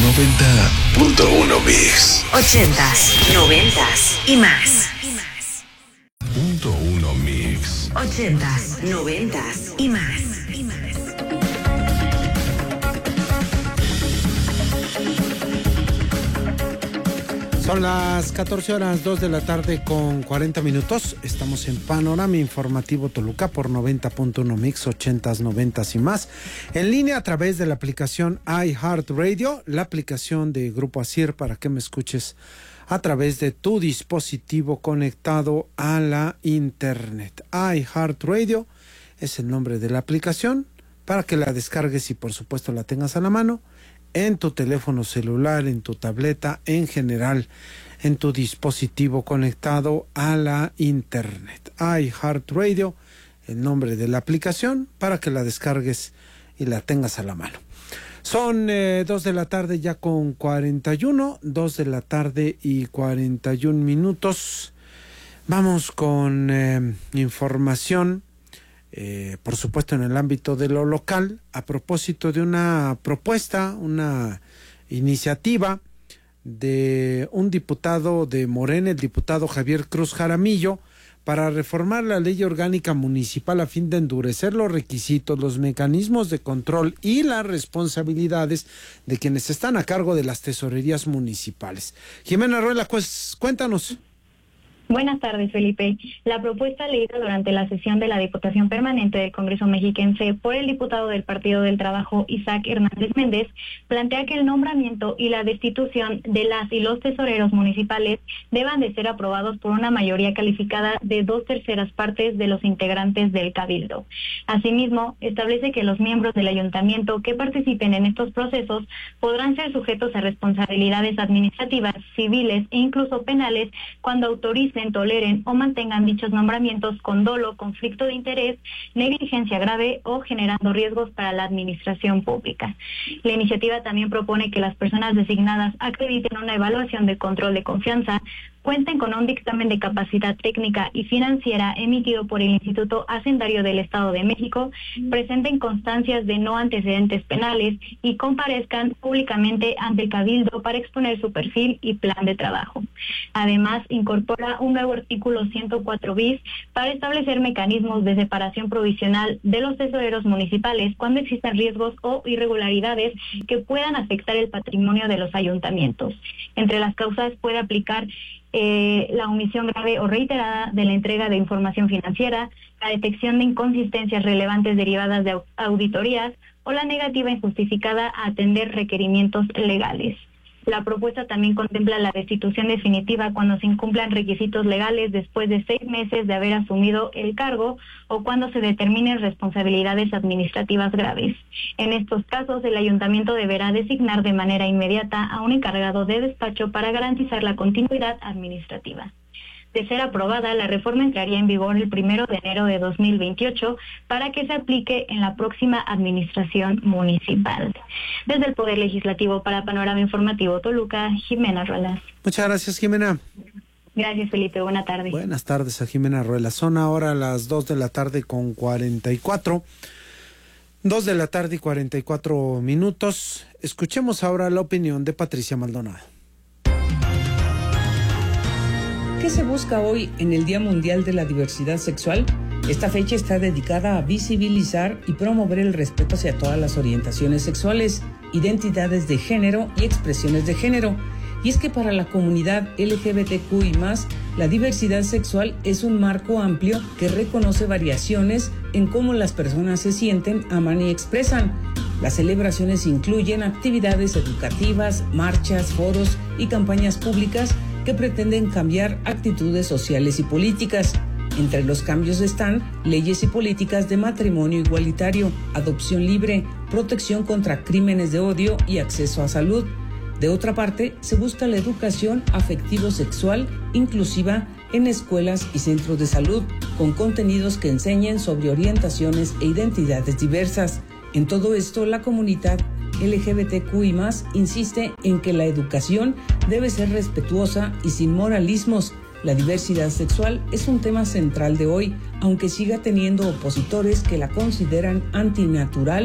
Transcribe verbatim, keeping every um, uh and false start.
noventa punto uno Mix. Ochentas, noventas y más. Punto uno Mix. Ochentas, noventas y más. Son las catorce horas, dos de la tarde con cuarenta minutos. Estamos en Panorama Informativo Toluca por noventa punto uno Mix, ochentas, noventas y más. En línea a través de la aplicación iHeartRadio, la aplicación de Grupo Asir para que me escuches a través de tu dispositivo conectado a la internet. iHeartRadio es el nombre de la aplicación para que la descargues y por supuesto la tengas a la mano. En tu teléfono celular, en tu tableta, en general, en tu dispositivo conectado a la internet. iHeartRadio, el nombre de la aplicación, para que la descargues y la tengas a la mano. Son eh, dos de la tarde ya con cuarenta y uno, dos de la tarde y cuarenta y un minutos. Vamos con eh, información. Eh, por supuesto en el ámbito de lo local, a propósito de una propuesta, una iniciativa de un diputado de Morena, el diputado Javier Cruz Jaramillo, para reformar la ley orgánica municipal a fin de endurecer los requisitos, los mecanismos de control y las responsabilidades de quienes están a cargo de las tesorerías municipales. Jimena Ruela, pues, cuéntanos. Buenas tardes, Felipe. La propuesta leída durante la sesión de la Diputación Permanente del Congreso Mexiquense por el diputado del Partido del Trabajo, Isaac Hernández Méndez, plantea que el nombramiento y la destitución de las y los tesoreros municipales deban de ser aprobados por una mayoría calificada de dos terceras partes de los integrantes del Cabildo. Asimismo, establece que los miembros del ayuntamiento que participen en estos procesos podrán ser sujetos a responsabilidades administrativas, civiles e incluso penales cuando autoricen, toleren o mantengan dichos nombramientos con dolo, conflicto de interés, negligencia grave o generando riesgos para la administración pública. La iniciativa también propone que las personas designadas acrediten una evaluación de control de confianza, cuenten con un dictamen de capacidad técnica y financiera emitido por el Instituto Hacendario del Estado de México, presenten constancias de no antecedentes penales y comparezcan públicamente ante el Cabildo para exponer su perfil y plan de trabajo. Además, incorpora un nuevo artículo ciento cuatro bis para establecer mecanismos de separación provisional de los tesoreros municipales cuando existan riesgos o irregularidades que puedan afectar el patrimonio de los ayuntamientos. Entre las causas puede aplicar Eh, la omisión grave o reiterada de la entrega de información financiera, la detección de inconsistencias relevantes derivadas de auditorías o la negativa injustificada a atender requerimientos legales. La propuesta también contempla la destitución definitiva cuando se incumplan requisitos legales después de seis meses de haber asumido el cargo o cuando se determinen responsabilidades administrativas graves. En estos casos, el ayuntamiento deberá designar de manera inmediata a un encargado de despacho para garantizar la continuidad administrativa. De ser aprobada, la reforma entraría en vigor el primero de enero de dos mil veintiocho para que se aplique en la próxima administración municipal. Desde el Poder Legislativo para Panorama Informativo Toluca, Jimena Ruelas. Muchas gracias, Jimena. Gracias, Felipe. Buenas tardes. Buenas tardes a Jimena Ruelas. Son ahora las dos de la tarde con cuarenta y cuatro. Dos de la tarde y cuarenta y cuatro minutos. Escuchemos ahora la opinión de Patricia Maldonado. ¿Qué se busca hoy en el Día Mundial de la Diversidad Sexual? Esta fecha está dedicada a visibilizar y promover el respeto hacia todas las orientaciones sexuales, identidades de género y expresiones de género. Y es que para la comunidad L G B T Q I más, la diversidad sexual es un marco amplio que reconoce variaciones en cómo las personas se sienten, aman y expresan. Las celebraciones incluyen actividades educativas, marchas, foros y campañas públicas que pretenden cambiar actitudes sociales y políticas. Entre los cambios están leyes y políticas de matrimonio igualitario, adopción libre, protección contra crímenes de odio y acceso a salud. De otra parte, se busca la educación afectivo-sexual inclusiva en escuelas y centros de salud, con contenidos que enseñen sobre orientaciones e identidades diversas. En todo esto, la comunidad L G B T Q I más, insiste en que la educación debe ser respetuosa y sin moralismos. La diversidad sexual es un tema central de hoy, aunque siga teniendo opositores que la consideran antinatural